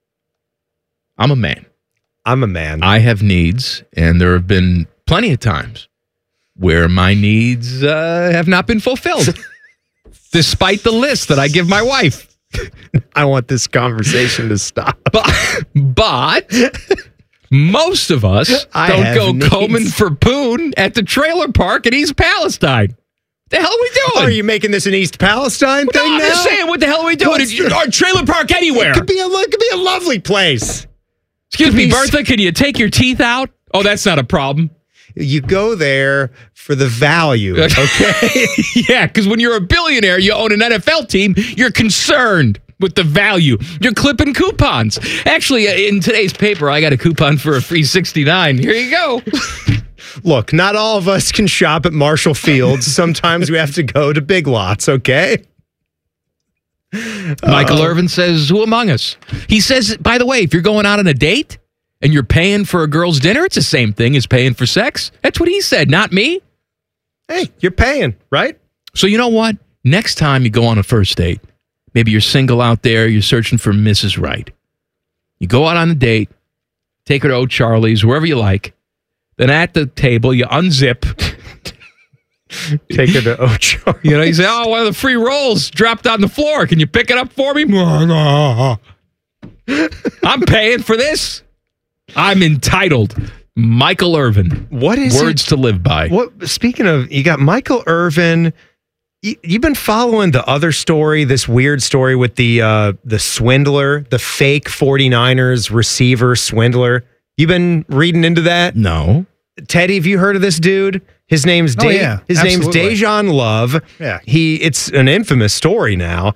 I'm a man. I'm a man. I have needs, and there have been plenty of times where my needs uh, have not been fulfilled, despite the list that I give my wife. I want this conversation to stop. But, but most of us I don't have go needs. combing for poon at the trailer park in East Palestine. The hell are we doing? Are you making this an East Palestine well, thing no, I'm now? just saying, what the hell are we doing? What's Or the- trailer park anywhere. It could be a, it could be a lovely place. Excuse Could me, be- Bertha, can you take your teeth out? Oh, that's not a problem. You go there for the value, okay? Yeah, because when you're a billionaire, you own an N F L team, you're concerned with the value. You're clipping coupons. Actually, uh, in today's paper, I got a coupon for a free sixty-nine. Here you go. Look, not all of us can shop at Marshall Fields. Sometimes we have to go to Big Lots, okay? Michael Uh, Irvin says, who among us? He says, by the way, if you're going out on a date and you're paying for a girl's dinner, it's the same thing as paying for sex. That's what he said, not me. Hey, you're paying, right? So you know what? Next time you go on a first date, maybe you're single out there, you're searching for Missus Right. You go out on a date, take her to O'Charlie's, wherever you like. Then at the table, you unzip. Take her to O'Charlie's. You know, you say, oh, one of the free rolls dropped on the floor. Can you pick it up for me? I'm paying for this. I'm entitled. Michael Irvin. What is Words it? to live by. What? Speaking of, you got Michael Irvin You, you've been following the other story, this weird story with the uh, the swindler, the fake 49ers receiver swindler. You've been reading into that? No. Teddy, have you heard of this dude? His name's Oh, Da- yeah, his absolutely. name's Dejan Love. Yeah. He it's an infamous story now.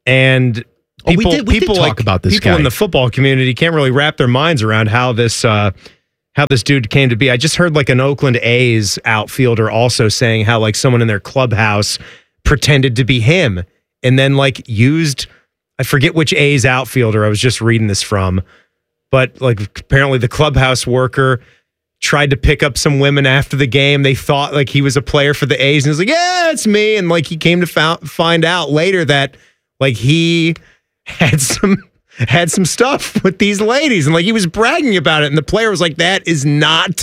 And Oh, we people, did- we did people talk like about this people guy. in the football community can't really wrap their minds around how this uh, how this dude came to be. I just heard like an Oakland A's outfielder also saying how like someone in their clubhouse pretended to be him and then like used, I forget which A's outfielder I was just reading this from, but like apparently the clubhouse worker tried to pick up some women after the game. They thought like he was a player for the A's and he was like, yeah, it's me. And like he came to fou- find out later that like he had some had some stuff with these ladies and like he was bragging about it. And the player was like, that is not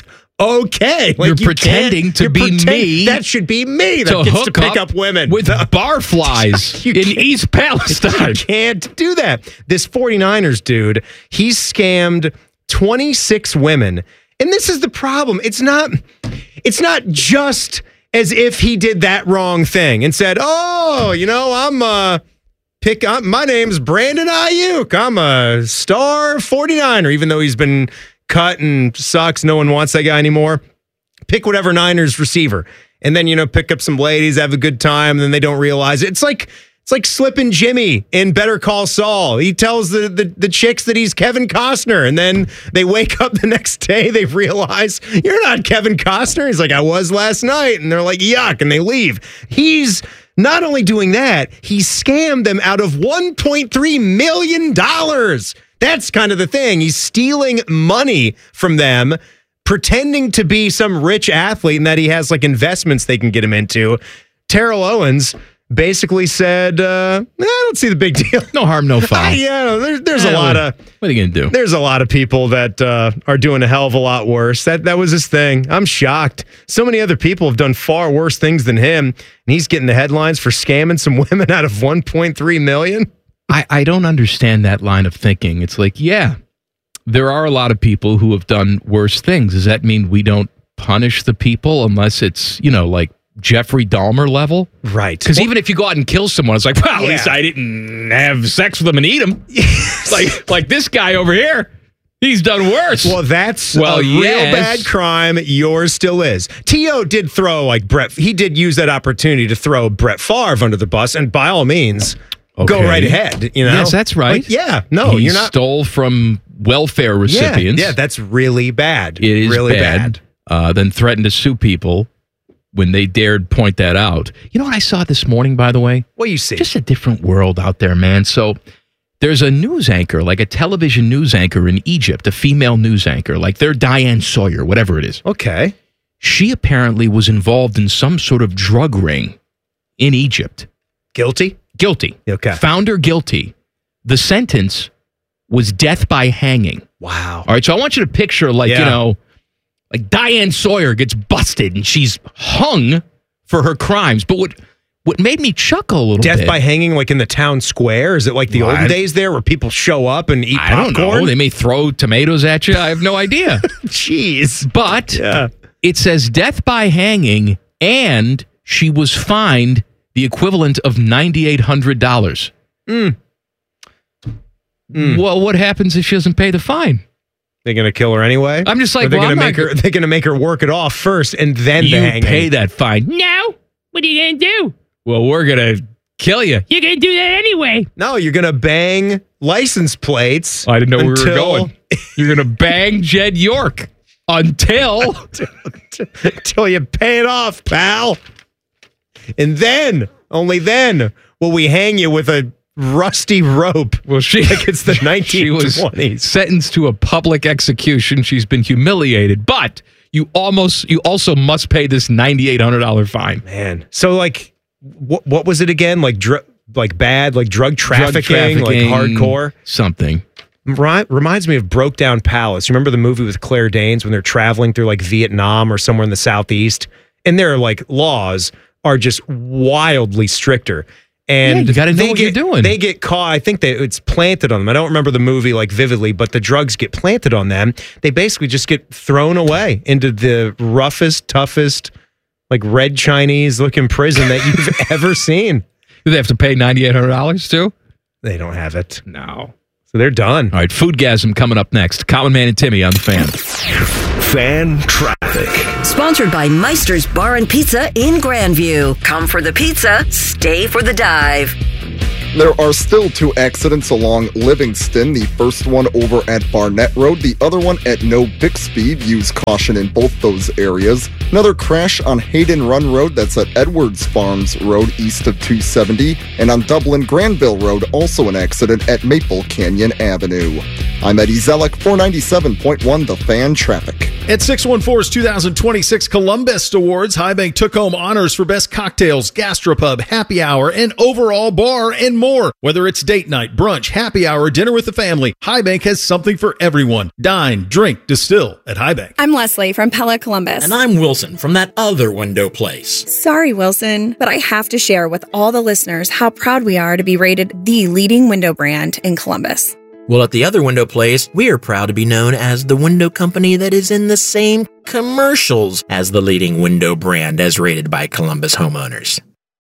okay. Like, You're you pretending can't- to you're be pretend- me That should be me that to gets hook to pick up up women. with barflies You in can't- East Palestine. You can't do that. This 49ers dude, he's scammed twenty-six women. And this is the problem. It's not it's not just as if he did that wrong thing and said, "Oh, you know, I'm uh pick up my name's Brandon Ayuk. I'm a star 49er," even though he's been cut and sucks. No one wants that guy anymore. Pick whatever Niners receiver. And then, you know, pick up some ladies, have a good time, and then they don't realize it. It's like it's like Slippin' Jimmy in Better Call Saul. He tells the, the the chicks that he's Kevin Costner, and then they wake up the next day, they realize, you're not Kevin Costner. He's like, I was last night. And they're like, yuck, and they leave. He's not only doing that, he scammed them out of one point three million dollars. That's kind of the thing. He's stealing money from them, pretending to be some rich athlete and that he has like investments they can get him into. Terrell Owens basically said, uh, I don't see the big deal. No harm, no foul. yeah, there's, there's Eh, a lot what- of What are you going to do? there's a lot of people that uh, are doing a hell of a lot worse. That that was his thing. I'm shocked. So many other people have done far worse things than him, and he's getting the headlines for scamming some women out of one point three million. I, I don't understand that line of thinking. It's like, yeah, there are a lot of people who have done worse things. Does that mean we don't punish the people unless it's, you know, like Jeffrey Dahmer level? Right. Because even if you go out and kill someone, it's like, well, at Yeah. least I didn't have sex with them and eat them. like, like this guy over here, he's done worse. Well, that's Well, a real yes. bad crime. Yours still is. T O did throw like Brett. He did use that opportunity to throw Brett Favre under the bus, and by all means, go Okay. right ahead. You know, Yes, that's right. Like, yeah, no, he you're not. stole from welfare Yeah, recipients. yeah, that's really bad. It is really bad. Uh, then threatened to sue people when they dared point that out. You know what I saw this morning, by the way? What you see? Just a different world out there, man. So there's a news anchor, like a television news anchor in Egypt, a female news anchor, like they're Diane Sawyer, whatever it is. Okay. She apparently was involved in some sort of drug ring in Egypt. Guilty? Guilty. Okay. Found her guilty. The sentence was death by hanging. Wow. All right, so I want you to picture, like, Yeah. you know, like Diane Sawyer gets busted and she's hung for her crimes. But what what made me chuckle a little Death bit. by hanging, like in the town square? Is it like the Well, olden I- days there where people show up and eat I popcorn? don't know. They may throw tomatoes at you. I have no idea. Jeez. But Yeah. it says death by hanging, and she was fined the equivalent of nine thousand eight hundred dollars. Mm. Well, what happens if she doesn't pay the fine? They're gonna kill her anyway. I'm just like, Or they're well, gonna I'm make not her. They're gonna make her work it off first, and then you the hanging. pay that fine. No. What are you going to do? Well, we're going to kill you. You're going to do that anyway. No, you're gonna bang license plates. I didn't know where we were until- going. You're going to bang Jed York until until you pay it off, pal. And then, only then, will we hang you with a rusty rope. Well, she like it's the she nineteen was twenties. sentenced to a public execution. She's been humiliated, but you almost you also must pay this nine thousand eight hundred dollars fine. Man, so like, what what was it again? Like dr- like bad, like drug trafficking, Drug like trafficking, hardcore something. Ri- reminds me of Broke Down Palace. You remember the movie with Claire Danes when they're traveling through like Vietnam or somewhere in the southeast, and their like laws are just wildly stricter. And Yeah, you gotta know they what get, you're doing. They get caught. I think that it's planted on them. I don't remember the movie like vividly, but the drugs get planted on them. They basically just get thrown away into the roughest, toughest like red Chinese looking prison that you've ever seen. Do they have to pay ninety-eight hundred dollars too? They don't have it. No. So they're done. All right, Foodgasm coming up next. Common Man and Timmy on the Fan. Fan traffic. Sponsored by Meister's Bar and Pizza in Grandview. Come for the pizza, stay for the dive. There are still two accidents along Livingston, the first one over at Barnett Road, the other one at No Bixby. Use caution in both those areas. Another crash on Hayden Run Road, that's at Edwards Farms Road east of two seventy, and on Dublin Granville Road, also an accident at Maple Canyon Avenue. I'm Eddie Zellick, four ninety-seven point one The Fan Traffic. At six one four's two thousand twenty-six Columbus Awards, High Bank took home honors for Best Cocktails, Gastropub, Happy Hour, and Overall Bar, and more. Whether it's date night, brunch, happy hour, dinner with the family, High Bank has something for everyone. Dine, drink, distill at High Bank. I'm Leslie from Pella Columbus. And I'm Wilson from that other window place. Sorry, Wilson, but I have to share with all the listeners how proud we are to be rated the leading window brand in Columbus. Well, at the other window place, we are proud to be known as the window company that is in the same commercials as the leading window brand as rated by Columbus homeowners.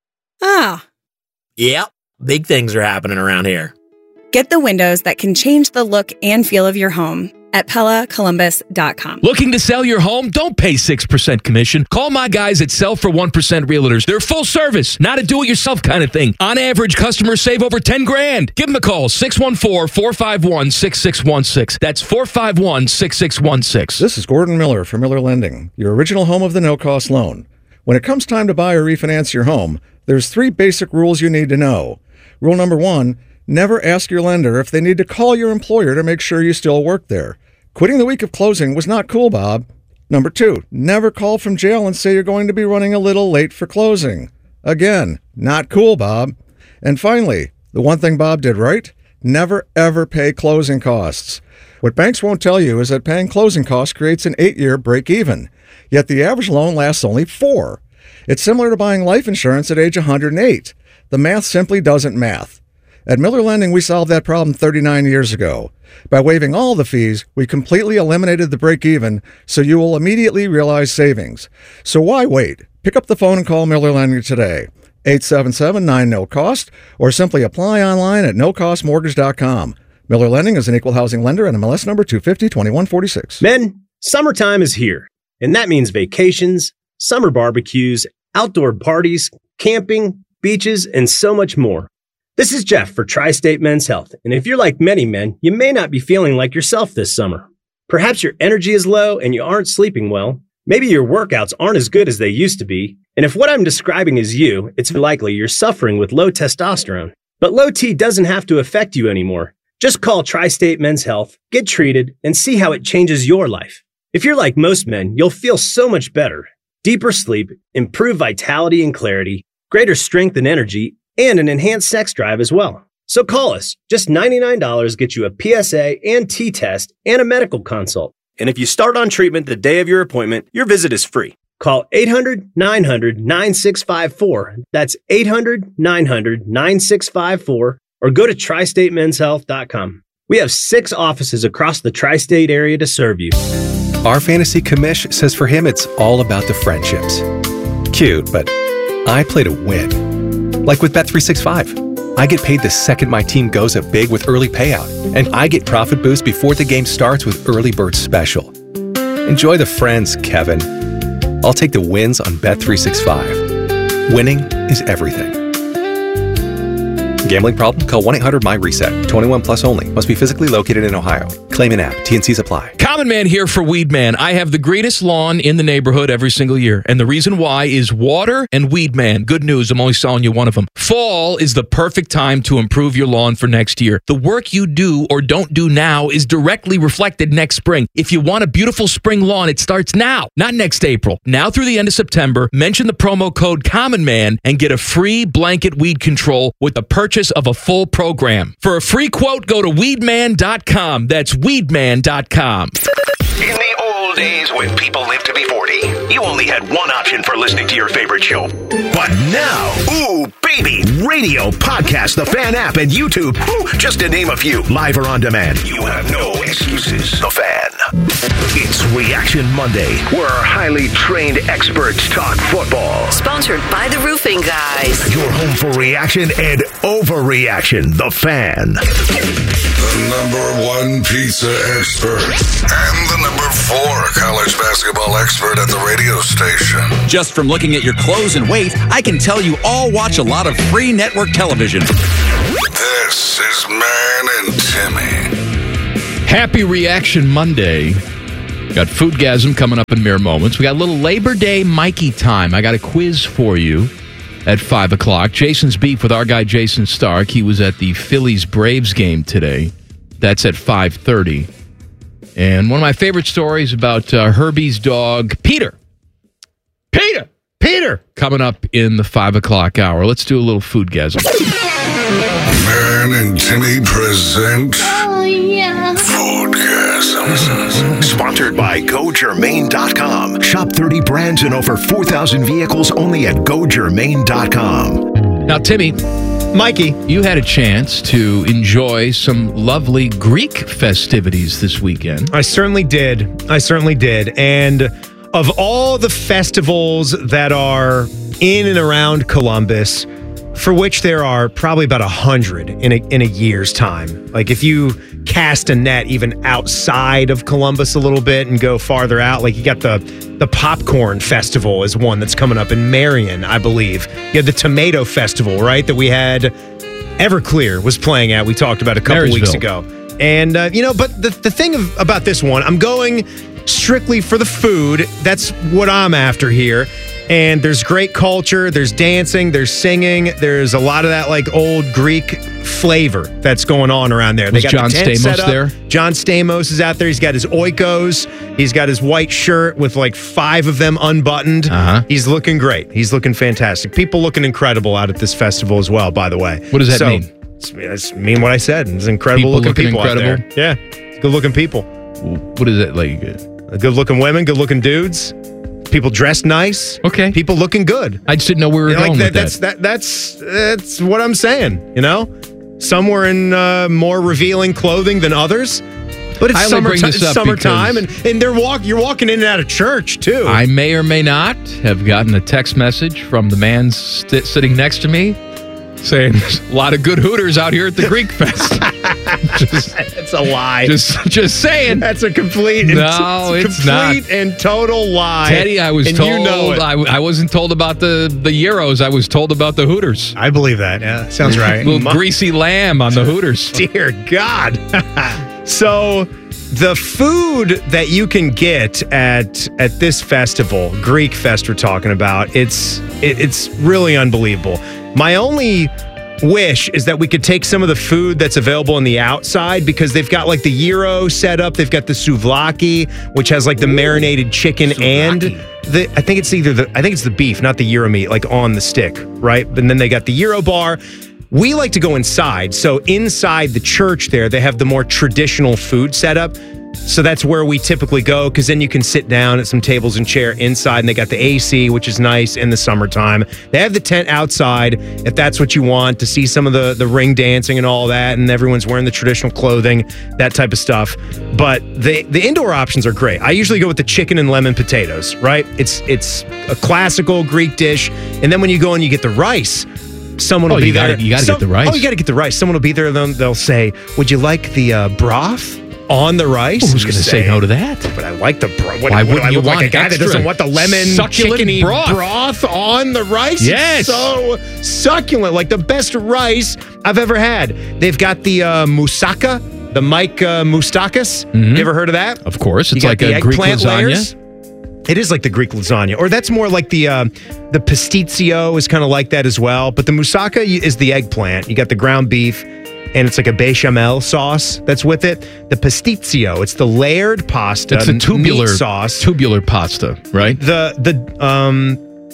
Ah. Yep, big things are happening around here. Get the windows that can change the look and feel of your home at Pella Columbus dot com. Looking to sell your home? Don't pay six percent commission. Call my guys at Sell for one percent Realtors. They're full service, not a do-it-yourself kind of thing. On average, customers save over ten grand. Give them a call, six one four, four five one, six six one six. That's four five one, six six one six. This is Gordon Miller from Miller Lending, your original home of the no-cost loan. When it comes time to buy or refinance your home, there's three basic rules you need to know. Rule number one, never ask your lender if they need to call your employer to make sure you still work there. Quitting the week of closing was not cool, Bob. Number two, never call from jail and say you're going to be running a little late for closing. Again, not cool, Bob. And finally, the one thing Bob did right, never ever pay closing costs. What banks won't tell you is that paying closing costs creates an eight-year break-even, yet the average loan lasts only four. It's similar to buying life insurance at age one hundred eight. The math simply doesn't math. At Miller Lending, we solved that problem thirty-nine years ago. By waiving all the fees, we completely eliminated the break-even, so you will immediately realize savings. So why wait? Pick up the phone and call Miller Lending today. eight seven seven, nine, N O COST, or simply apply online at no cost mortgage dot com. Miller Lending is an equal housing lender and M L S number two fifty, twenty-one forty-six. Men, summertime is here, and that means vacations, summer barbecues, outdoor parties, camping, beaches, and so much more. This is Jeff for Tri-State Men's Health, and if you're like many men, you may not be feeling like yourself this summer. Perhaps your energy is low and you aren't sleeping well. Maybe your workouts aren't as good as they used to be. And if what I'm describing is you, it's likely you're suffering with low testosterone. But low T doesn't have to affect you anymore. Just call Tri-State Men's Health, get treated, and see how it changes your life. If you're like most men, you'll feel so much better. Deeper sleep, improved vitality and clarity, greater strength and energy, and an enhanced sex drive as well. So call us. Just ninety-nine dollars gets you a P S A and T test and a medical consult. And if you start on treatment the day of your appointment, your visit is free. Call eight hundred, nine hundred, nine six five four. That's eight hundred, nine hundred, nine six five four. Or go to tri state men's health dot com. We have six offices across the tri-state area to serve you. Our fantasy commish says for him it's all about the friendships. Cute, but I play to win. Like with Bet three sixty-five. I get paid the second my team goes up big with early payout, and I get profit boost before the game starts with Early Bird Special. Enjoy the friends, Kevin. I'll take the wins on Bet three sixty-five. Winning is everything. Gambling problem? Call one eight hundred M Y reset. twenty-one plus only. Must be physically located in Ohio. Claim in app. T and Cs apply. Common Man here for Weed Man. I have the greatest lawn in the neighborhood every single year. And the reason why is water and Weed Man. Good news, I'm only selling you one of them. Fall is the perfect time to improve your lawn for next year. The work you do or don't do now is directly reflected next spring. If you want a beautiful spring lawn, it starts now, not next April. Now through the end of September, mention the promo code Common Man and get a free blanket weed control with the purchase of a full program. For a free quote, go to weed man dot com. That's weed man dot com. In the old days, days when people lived to be forty. You only had one option for listening to your favorite show. But now, ooh, baby, radio, podcast, the Fan app, and YouTube, ooh, just to name a few, live or on demand. You have no excuses. The Fan. It's Reaction Monday, where our highly trained experts talk football. Sponsored by the Roofing Guys. Your home for reaction and overreaction. The Fan. The number one pizza expert and the number four college basketball expert at the radio station. Just from looking at your clothes and weight, I can tell you all watch a lot of free network television. This is Man and Timmy. Happy Reaction Monday. Got Foodgasm coming up in mere moments. We got a little Labor Day Mikey time. I got a quiz for you at five o'clock. Jason's beef with our guy Jason Stark. He was at the Phillies-Braves game today. That's at five thirty. And one of my favorite stories about uh, Herbie's dog, Peter. Peter! Peter! Coming up in the five o'clock hour. Let's do a little Foodgasm. Man and Timmy present Oh, yeah. Foodgasm. Sponsored by Go Germain dot com. Shop thirty brands and over four thousand vehicles only at Go Germain dot com. Now, Timmy, Mikey, you had a chance to enjoy some lovely Greek festivities this weekend. I certainly did. I certainly did. And of all the festivals that are in and around Columbus, for which there are probably about a hundred in a in a year's time. Like if you cast a net even outside of Columbus a little bit and go farther out, like you got the the Popcorn Festival is one that's coming up in Marion, I believe. You had the Tomato Festival, right? That we had Everclear was playing at. We talked about a couple Marysville. weeks ago. And uh, you know, but the the thing of, about this one, I'm going strictly for the food. That's what I'm after here. And there's great culture, there's dancing, there's singing, there's a lot of that like old Greek flavor that's going on around there. Was they got John the tent Stamos set up. there? John Stamos is out there. He's got his oikos. He's got his white shirt with like five of them unbuttoned. Uh-huh. He's looking great. He's looking fantastic. People looking incredible out at this festival as well, by the way. What does that so, mean? It's, it's mean what I said. It's incredible People looking looking people incredible? out there. Yeah, good looking people. What is it like? Good looking women, good looking dudes. People dressed nice. Okay. People looking good. I just didn't know we were You know, going like that, with that's that. That's that's what I'm saying. You know, some were in uh, more revealing clothing than others, but it's I only summer bring ti- this it's up summertime, and, because- and they're walk. You're walking in and out of church too. I may or may not have gotten a text message from the man st- sitting next to me saying there's a lot of good Hooters out here at the Greek Fest. just, That's a lie. just, just saying. That's a complete. No, it's, it's not. complete and total lie. Teddy, I was and told. You know it. I, I wasn't told about the the Euros. I was told about the Hooters. I believe that. Yeah, sounds right. Little My- greasy lamb on the Hooters. Dear God. So the food that you can get at at this festival, Greek Fest we're talking about, it's it, it's really unbelievable. My only wish is that we could take some of the food that's available on the outside, because they've got like the gyro set up. They've got the souvlaki, which has like the marinated chicken and the I think it's either the I think it's the beef, not the gyro meat, like on the stick, right? And then they got the gyro bar. We like to go inside. So inside the church there, they have the more traditional food setup. So that's where we typically go, because then you can sit down at some tables and chair inside, and they got the A C, which is nice in the summertime. They have the tent outside if that's what you want, to see some of the, the ring dancing and all that, and everyone's wearing the traditional clothing, that type of stuff. But the the indoor options are great. I usually go with the chicken and lemon potatoes, right? It's it's a classical Greek dish. And then when you go and you get the rice, someone Oh, will be you gotta- there. you gotta Some- get the rice. Oh, you got to get the rice. Someone will be there. They'll, they'll say, "Would you like the uh, broth on the rice?" Well, who's You going to say no to that? But I like the broth. What, Why what, do wouldn't I you look like want a guy that extra doesn't want the lemon succulent chickeny broth? broth on the rice? Yes. It's so succulent, like the best rice I've ever had. They've got the uh, moussaka, the Mike uh, Moustakis. Mhm. You ever heard of that? Of course, You it's got like the a Greek eggplant lasagna. layers. It is like the Greek lasagna, or that's more like the uh, the pastizio is kind of like that as well. But the moussaka is the eggplant. You got the ground beef, and it's like a bechamel sauce that's with it. The pastizio, it's the layered pasta. It's a tubular meat sauce. tubular pasta, right? The the um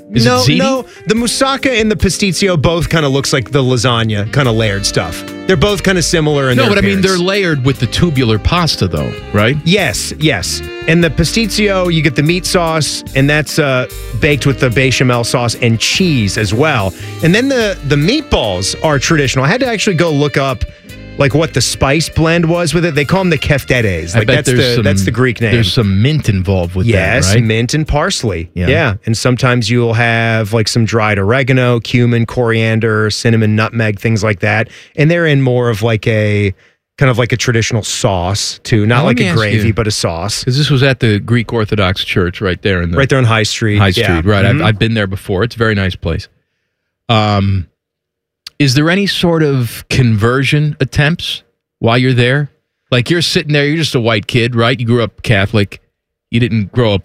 Is no, it ziti? no. The moussaka and the pasticcio both kind of looks like the lasagna, kind of layered stuff. They're both kind of similar in No, their but I mean, appearance. they're layered with the tubular pasta, though, right? Yes, yes. And the pasticcio, you get the meat sauce, and that's uh, baked with the bechamel sauce and cheese as well. And then the the meatballs are traditional. I had to actually go look up like what the spice blend was with it. They call them the keftedes. I Like bet that's there's the some, that's the Greek name. There's some mint involved with yes, that, right? mint and parsley. Yeah. Yeah. And sometimes you'll have like some dried oregano, cumin, coriander, cinnamon, nutmeg, things like that. And they're in more of like a kind of like a traditional sauce too. Not Now, let like me a ask gravy, you, but a sauce. Because this was at the Greek Orthodox Church right there in the Right there on High Street. High Street, Yeah. right? Mhm. I've, I've been there before. It's a very nice place. Um, is there any sort of conversion attempts while you're there? Like you're sitting there, you're just a white kid, right? You grew up Catholic. You didn't grow up